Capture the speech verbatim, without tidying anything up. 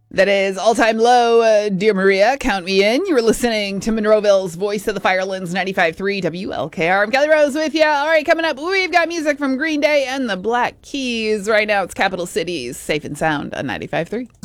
That is all-time low, uh, dear Maria. Count me in. You were listening to Monroeville's Voice of the Firelands, ninety-five point three W L K R. I'm Kelly Rose with you. All right, coming up, we've got music from Green Day and the Black Keys. Right now, it's Capital Cities, Safe and Sound on ninety-five point three.